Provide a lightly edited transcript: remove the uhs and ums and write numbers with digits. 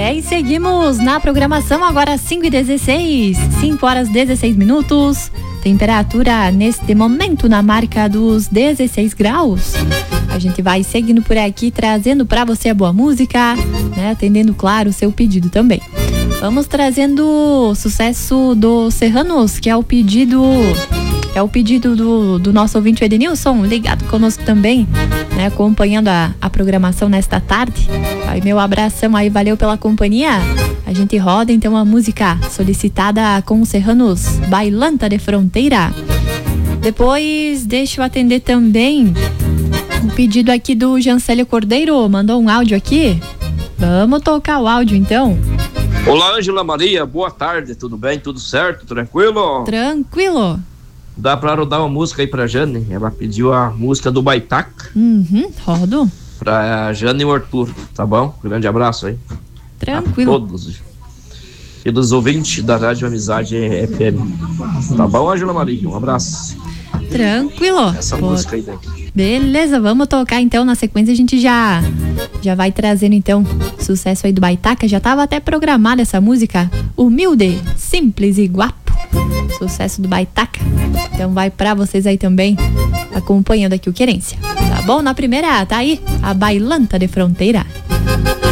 E seguimos na programação agora 5h16, 5 horas 16 minutos. Temperatura neste momento na marca dos 16 graus. A gente vai seguindo por aqui, trazendo para você a boa música, né? Atendendo, claro, o seu pedido também. Vamos trazendo o sucesso dos Serranos, que é o pedido do nosso ouvinte Edenilson, ligado conosco também, né? Acompanhando a programação nesta tarde. Aí, meu abração aí, valeu pela companhia. A gente roda então a música solicitada com os Serranos, Bailanta de Fronteira. Depois deixa eu atender também um pedido aqui do Jancélio Cordeiro, mandou um áudio aqui. Vamos tocar o áudio então. Olá, Ângela Maria, boa tarde, tudo bem? Tudo certo? Tranquilo? Tranquilo. Dá pra rodar uma música aí pra Jane? Ela pediu a música do Baitaca. Rodo. Pra Jane e o Arthur, tá bom? Grande abraço aí. Tranquilo. A todos. E dos ouvintes da Rádio Amizade FM. Tá bom, Ângela Maria? Um abraço. Tranquilo. Essa música aí daí. Beleza, vamos tocar então. Na sequência a gente já vai trazendo então sucesso aí do Baitaca. Já tava até programada essa música, humilde, simples e guapo. Sucesso do Baitaca. Então vai pra vocês aí também, acompanhando aqui o Querência. Tá bom? Na primeira, tá aí a Bailanta de Fronteira.